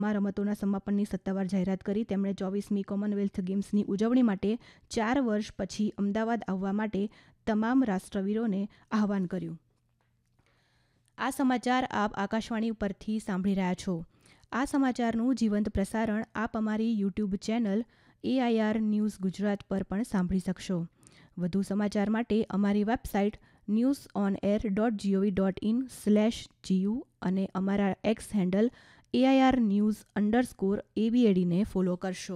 માં રમતોના સમાપનની સત્તાવાર જાહેરાત કરી. તેમણે 24મી કોમનવેલ્થ ગેમ્સની ઉજવણી માટે 4 વર્ષ પછી અમદાવાદ આવવા માટે તમામ રાષ્ટ્રવીરોને આહવાન કર્યું. આ સમાચાર આપ આકાશવાણી પરથી સાંભળી રહ્યા છો. આ સમાચારનું જીવંત પ્રસારણ આપ અમારી YouTube channel AIR news Gujarat પર પણ સાંભળી શકશો. વધુ સમાચાર માટે અમારી વેબસાઇટ newsonair.gov.in/gu અને અમારા એક્સ હેન્ડલ AIR news_ABAD ને ફોલો કરશો.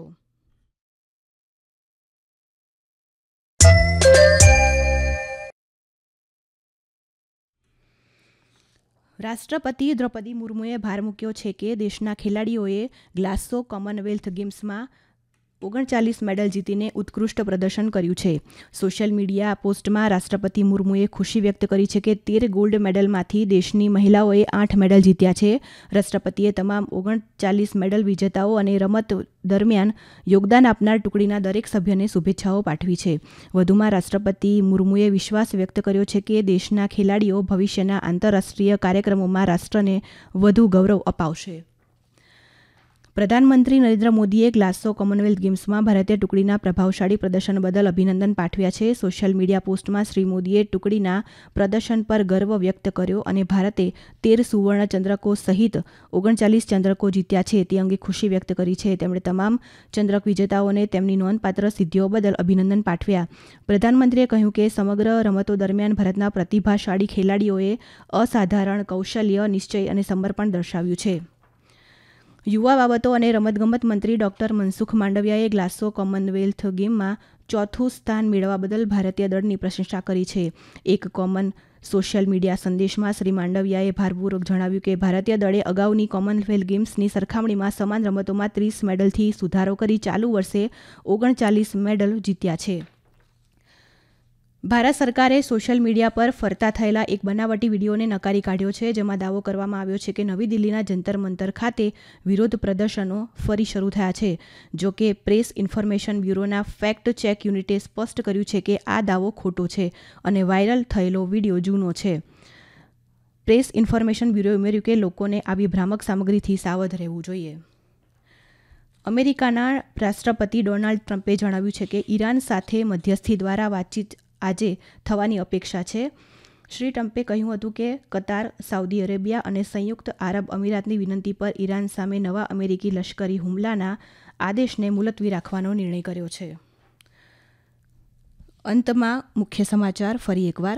રાષ્ટ્રપતિ દ્રૌપદી મુર્મુએ ભાર મૂક્યો છે કે દેશના ખેલાડીઓએ ગ્લાસગો કોમનવેલ્થ ગેમ્સમાં 39 મેડલ જીતીને ઉત્કૃષ્ટ પ્રદર્શન કર્યું છે. સોશિયલ મીડિયા પોસ્ટમાં રાષ્ટ્રપતિ મુર્મુએ ખુશી વ્યક્ત કરી છે કે 13 ગોલ્ડ મેડલમાંથી દેશની મહિલાઓએ 8 મેડલ જીત્યા છે. રાષ્ટ્રપતિએ તમામ 39 મેડલ વિજેતાઓ અને રમત દરમિયાન યોગદાન આપનાર ટુકડીના દરેક સભ્યને શુભેચ્છાઓ પાઠવી છે. વધુમાં રાષ્ટ્રપતિ મુર્મુએ વિશ્વાસ વ્યક્ત કર્યો છે કે દેશના ખેલાડીઓ ભવિષ્યના આંતરરાષ્ટ્રીય કાર્યક્રમોમાં રાષ્ટ્રને વધુ ગૌરવ અપાવશે. પ્રધાનમંત્રી નરેન્દ્ર મોદીએ ગ્લાસગો કોમનવેલ્થ ગેમ્સમાં ભારતીય ટુકડીના પ્રભાવશાળી પ્રદર્શન બદલ અભિનંદન પાઠવ્યા છે. સોશિયલ મીડિયા પોસ્ટમાં શ્રી મોદીએ ટુકડીના પ્રદર્શન પર ગર્વ વ્યક્ત કર્યો અને ભારતે 13 સુવર્ણ ચંદ્રકો સહિત 39 ચંદ્રકો જીત્યા છે તે અંગે ખુશી વ્યક્ત કરી છે. તેમણે તમામ ચંદ્રક વિજેતાઓને તેમની નોંધપાત્ર સિદ્ધિઓ બદલ અભિનંદન પાઠવ્યા. પ્રધાનમંત્રીએ કહ્યું કે સમગ્ર રમતો દરમિયાન ભારતના પ્રતિભાશાળી ખેલાડીઓએ અસાધારણ કૌશલ્ય, નિશ્ચય અને સમર્પણ દર્શાવ્યું છે. યુવા બાબતો અને રમતગમત મંત્રી ડોક્ટર મનસુખ માંડવિયાએ ગ્લાસગો કોમનવેલ્થ ગેમમાં 4થું સ્થાન મેળવવા બદલ ભારતીય દળની પ્રશંસા કરી છે. એક કોમન સોશિયલ મીડિયા સંદેશમાં શ્રી માંડવિયાએ ભારપૂર્વક જણાવ્યું કે ભારતીય દળે અગાઉની કોમનવેલ્થ ગેમ્સની સરખામણીમાં સમાન રમતોમાં 30 મેડલથી સુધારો કરી ચાલુ વર્ષે 39 મેડલ જીત્યા છે. ભારત સરકારે સોશિયલ મીડિયા પર ફરતા થયેલા એક બનાવટી વીડિયોને નકારી કાઢ્યો છે, જેમાં દાવો કરવામાં આવ્યો છે કે નવી દિલ્હીના જંતર મંતર ખાતે વિરોધ પ્રદર્શનો ફરી શરૂ થયા છે. જો કે પ્રેસ ઇન્ફોર્મેશન બ્યુરોના ફેક્ટ ચેક યુનિટે સ્પષ્ટ કર્યું છે કે આ દાવો ખોટો છે અને વાયરલ થયેલો વીડિયો જૂનો છે. પ્રેસ ઇન્ફોર્મેશન બ્યુરોએ ઉમેર્યું કે લોકોને આવી ભ્રામક સામગ્રીથી સાવધ રહેવું જોઈએ. અમેરિકાના રાષ્ટ્રપતિ ડોનાલ્ડ ટ્રમ્પે જણાવ્યું છે કે ઈરાન સાથે મધ્યસ્થી દ્વારા વાતચીત આજે થવાની અપેક્ષા છે. શ્રી ટ્રમ્પે કહ્યું હતું કે કતાર, સાઉદી અરેબિયા અને સંયુક્ત આરબ અમીરાતની વિનંતી પર ઈરાન સામે નવા અમેરિકી લશ્કરી હુમલાના આદેશને મુલતવી રાખવાનો નિર્ણય કર્યો છે. અંતમાં મુખ્ય સમાચાર ફરી એકવાર.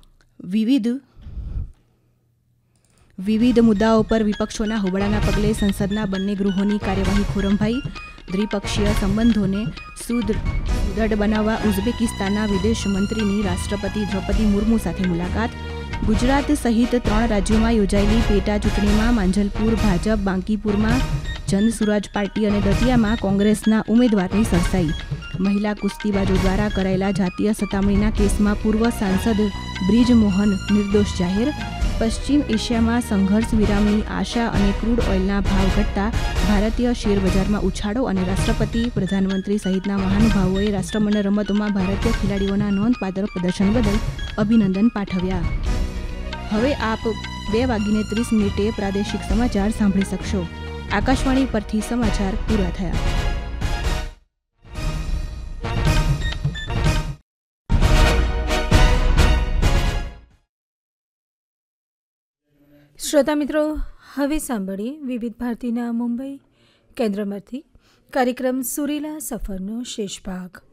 વિવિધ મુદ્દાઓ પર વિપક્ષોના હોબાળાના પગલે સંસદના બંને ગૃહોની કાર્યવાહી ખોરંભાઈ. દ્વિપક્ષીય સંબંધોને સુદૃઢ બનાવવા ઉઝબેકિસ્તાનના વિદેશ મંત્રીની રાષ્ટ્રપતિ દ્રૌપદી મુર્મુ સાથે મુલાકાત. ગુજરાત સહિત 3 રાજ્યોમાં યોજાયેલી પેટા ચૂંટણીમાં માંજલપુર ભાજપ, બાંકીપુરમાં જનસુરાજ પાર્ટી અને દતિયામાં કોંગ્રેસના ઉમેદવારની સરસાઈ. મહિલા કુસ્તીબાજો દ્વારા કરાયેલા જાતીય સતામણીના કેસમાં પૂર્વ સાંસદ બ્રિજ મોહન નિર્દોષ જાહેર. પશ્ચિમ એશિયામાં સંઘર્ષ વિરામની આશા અને ક્રૂડ ઓઇલના ભાવ ઘટતા ભારતીય શેર બજારમાં ઉછાળો અને રાષ્ટ્રપતિ, પ્રધાનમંત્રી સહિતના મહાનુભાવોએ રાષ્ટ્રમંડળ રમતોમાં ભારતીય ખેલાડીઓના નોંધપાત્ર પ્રદર્શન બદલ અભિનંદન પાઠવ્યા. હવે આપ 2:30 પ્રાદેશિક સમાચાર સાંભળી શકશો. આકાશવાણી પરથી સમાચાર પૂરા થયા. શ્રોતા મિત્રો, હવે સાંભળીએ વિવિધ ભારતીના મુંબઈ કેન્દ્રમાંથી કાર્યક્રમ સુરીલા સફરનો શેષ ભાગ.